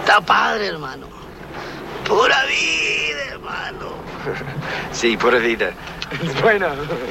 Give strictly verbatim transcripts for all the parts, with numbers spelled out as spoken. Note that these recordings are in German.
Está padre, hermano. Pura vida, hermano. Sí, pura vida. Bueno.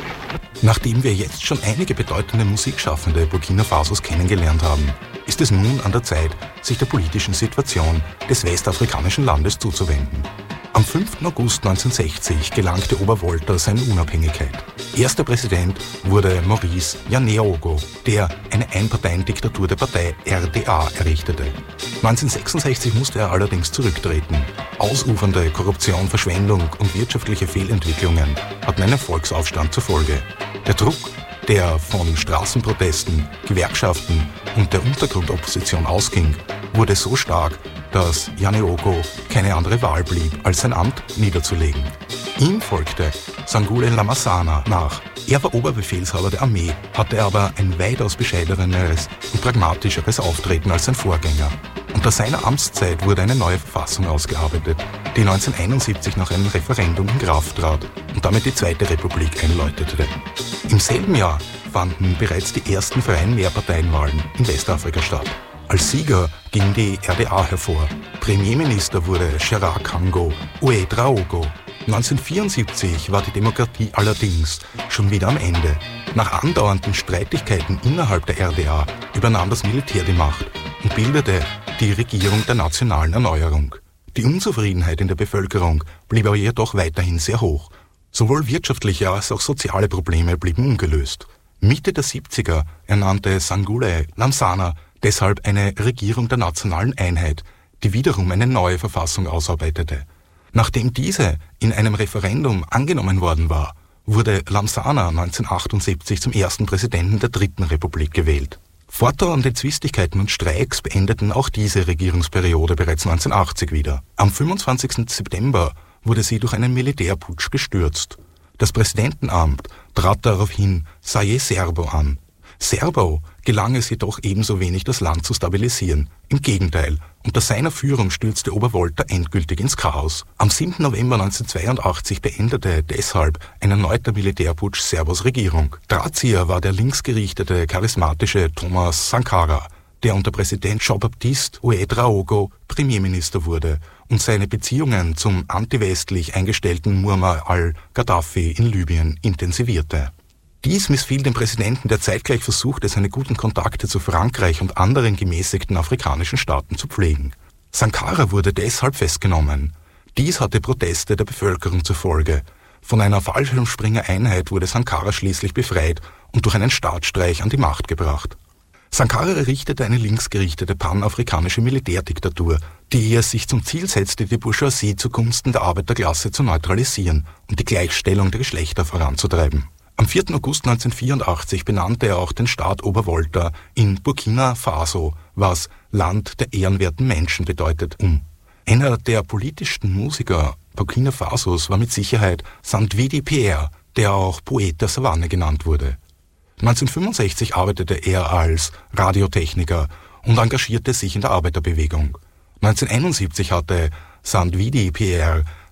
Nachdem wir jetzt schon einige bedeutende Musikschaffende Burkina Fasos kennengelernt haben, ist es nun an der Zeit, sich der politischen Situation des westafrikanischen Landes zuzuwenden. Am fünften August neunzehnhundertsechzig gelangte Obervolta seine Unabhängigkeit. Erster Präsident wurde Maurice Yaneogo, der eine Einparteiendiktatur der Partei R D A errichtete. neunzehnhundertsechsundsechzig musste er allerdings zurücktreten. Ausufernde Korruption, Verschwendung und wirtschaftliche Fehlentwicklungen hatten einen Volksaufstand zur Folge. Der Druck, der von Straßenprotesten, Gewerkschaften und der Untergrundopposition ausging, wurde so stark, dass Yaneogo keine andere Wahl blieb, als sein Amt niederzulegen. Ihm folgte Sangoule Lamasana nach. Er war Oberbefehlshaber der Armee, hatte aber ein weitaus bescheideneres und pragmatischeres Auftreten als sein Vorgänger. Unter seiner Amtszeit wurde eine neue Verfassung ausgearbeitet, die neunzehnhunderteinundsiebzig nach einem Referendum in Kraft trat und damit die Zweite Republik einläutete. Im selben Jahr fanden bereits die ersten freien Mehrparteienwahlen in Westafrika statt. Als Sieger ging die R D A hervor. Premierminister wurde Gerard Kango Ouedraogo. neunzehnhundertvierundsiebzig war die Demokratie allerdings schon wieder am Ende. Nach andauernden Streitigkeiten innerhalb der R D A übernahm das Militär die Macht und bildete die Regierung der nationalen Erneuerung. Die Unzufriedenheit in der Bevölkerung blieb aber jedoch weiterhin sehr hoch. Sowohl wirtschaftliche als auch soziale Probleme blieben ungelöst. Mitte der siebziger ernannte Sangoule Lamasana deshalb eine Regierung der nationalen Einheit, die wiederum eine neue Verfassung ausarbeitete. Nachdem diese in einem Referendum angenommen worden war, wurde Lamasana neunzehnhundertachtundsiebzig zum ersten Präsidenten der Dritten Republik gewählt. Fortdauernde Zwistigkeiten und Streiks beendeten auch diese Regierungsperiode bereits neunzehnhundertachtzig wieder. Am fünfundzwanzigsten September wurde sie durch einen Militärputsch gestürzt. Das Präsidentenamt trat daraufhin Saye Serbo an. Serbo gelang es jedoch ebenso wenig, das Land zu stabilisieren. Im Gegenteil, unter seiner Führung stürzte Obervolta endgültig ins Chaos. Am siebten November neunzehnhundertzweiundachtzig beendete deshalb ein erneuter Militärputsch Serbos Regierung. Drahtzieher war der linksgerichtete, charismatische Thomas Sankara, der unter Präsident Jean-Baptiste Ouedraogo Premierminister wurde und seine Beziehungen zum antiwestlich eingestellten Muammar al-Gaddafi in Libyen intensivierte. Dies missfiel dem Präsidenten, der zeitgleich versuchte, seine guten Kontakte zu Frankreich und anderen gemäßigten afrikanischen Staaten zu pflegen. Sankara wurde deshalb festgenommen. Dies hatte Proteste der Bevölkerung zur Folge. Von einer Fallschirmspringer-Einheit wurde Sankara schließlich befreit und durch einen Staatsstreich an die Macht gebracht. Sankara errichtete eine linksgerichtete panafrikanische Militärdiktatur, die es sich zum Ziel setzte, die Bourgeoisie zugunsten der Arbeiterklasse zu neutralisieren und die Gleichstellung der Geschlechter voranzutreiben. Am vierten August neunzehnhundertvierundachtzig benannte er auch den Staat Obervolta in Burkina Faso, was Land der ehrenwerten Menschen bedeutet, um. Einer der politischsten Musiker Burkina Fasos war mit Sicherheit Sandwidi Pierre, der auch Poet der Savanne genannt wurde. neunzehnhundertfünfundsechzig arbeitete er als Radiotechniker und engagierte sich in der Arbeiterbewegung. neunzehnhunderteinundsiebzig hatte Sandwidi Pierre